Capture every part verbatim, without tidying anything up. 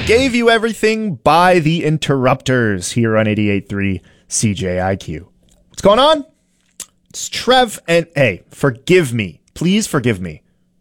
Gave you everything by the Interrupters here on eighty-eight point three C J I Q. What's going on? It's Trev, and hey, forgive me. Please forgive me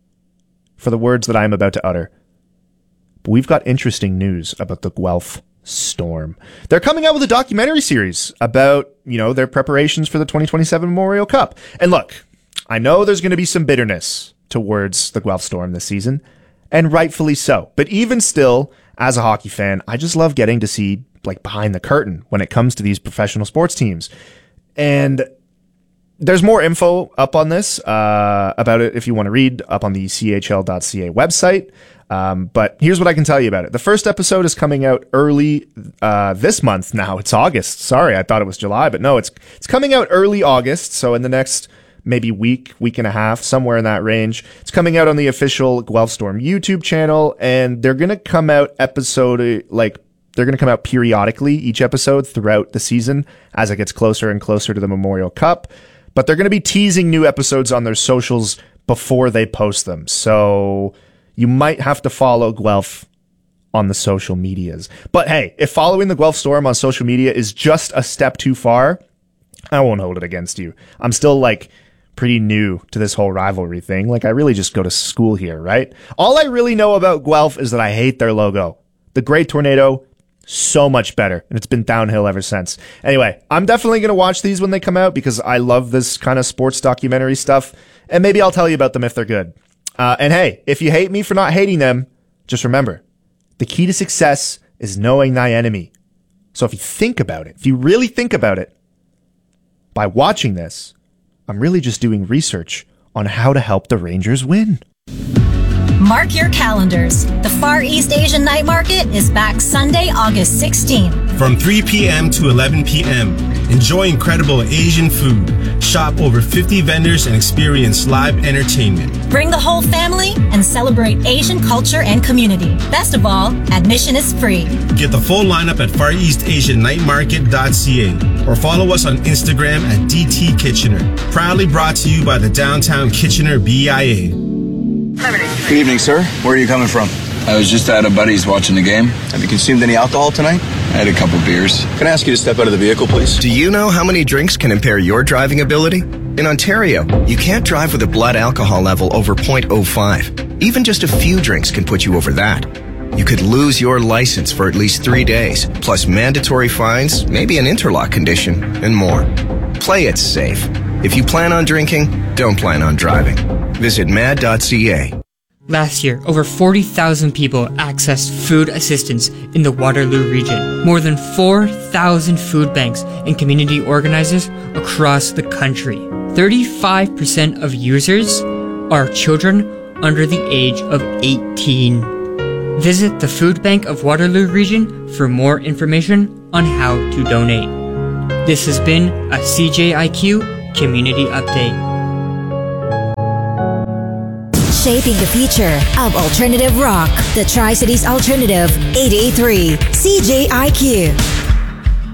for the words that I am about to utter. But we've got interesting news about the Guelph Storm. They're coming out with a documentary series about, you know, their preparations for the twenty twenty-seven Memorial Cup. And look, I know there's going to be some bitterness towards the Guelph Storm this season, and rightfully so. But even still, as a hockey fan, I just love getting to see, like, behind the curtain when it comes to these professional sports teams. And there's more info up on this, uh, about it if you want to read, up on the C H L dot C A website. Um, but here's what I can tell you about it. The first episode is coming out early uh, this month now. It's August. Sorry, I thought it was July, but no, it's it's coming out early August. So in the next maybe week, week and a half, somewhere in that range. It's coming out on the official Guelph Storm YouTube channel, and they're going to come out episode, like, they're going to come out periodically, each episode throughout the season as it gets closer and closer to the Memorial Cup. But they're going to be teasing new episodes on their socials before they post them. So you might have to follow Guelph on the social medias. But hey, if following the Guelph Storm on social media is just a step too far, I won't hold it against you. I'm still, like, pretty new to this whole rivalry thing. Like, I really just go to school here, right? All I really know about Guelph is that I hate their logo. The Great Tornado, so much better, and it's been downhill ever since. Anyway, I'm definitely going to watch these when they come out because I love this kind of sports documentary stuff, and maybe I'll tell you about them if they're good. Uh, and hey, if you hate me for not hating them, just remember, the key to success is knowing thy enemy. So if you think about it, if you really think about it, by watching this, I'm really just doing research on how to help the Rangers win. Mark your calendars. The Far East Asian Night Market is back Sunday, August sixteenth. From three p.m. to eleven p.m. Enjoy incredible Asian food. Shop over fifty vendors and experience live entertainment. Bring the whole family and celebrate Asian culture and community. Best of all, admission is free. Get the full lineup at far east asian night market dot c a or follow us on Instagram at D T Kitchener. Proudly brought to you by the Downtown Kitchener B I A. Good evening, sir. Where are you coming from? I was just at a buddy's watching the game. Have you consumed any alcohol tonight? I had a couple beers. Can I ask you to step out of the vehicle, please? Do you know how many drinks can impair your driving ability? In Ontario, you can't drive with a blood alcohol level over zero point zero five. Even just a few drinks can put you over that. You could lose your license for at least three days, plus mandatory fines, maybe an interlock condition, and more. Play it safe. If you plan on drinking, don't plan on driving. Visit mad dot c a. Last year, over forty thousand people accessed food assistance in the Waterloo region. More than four thousand food banks and community organizers across the country. thirty-five percent of users are children under the age of eighteen. Visit the Food Bank of Waterloo region for more information on how to donate. This has been a C J I Q Community Update. Shaping the future of alternative rock. The Tri-Cities Alternative, eighty-eight point three C J I Q.